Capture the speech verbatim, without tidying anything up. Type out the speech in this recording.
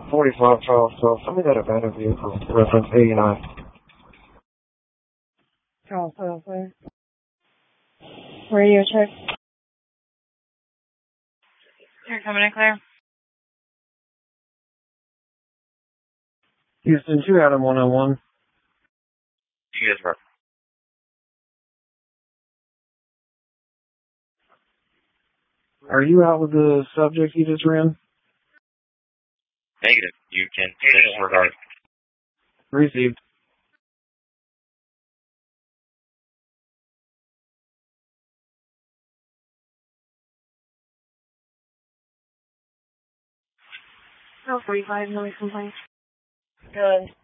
forty-five Charles twelve. Send me that abandoned vehicle. Reference eighty-nine. Charles twelve, where? Radio check. You're coming in, Claire? Houston, two Adam one oh one. Yes, sir. Are you out with the subject you just ran? Negative. You can disregard. Received. Oh, forty-five, no complaint. Good.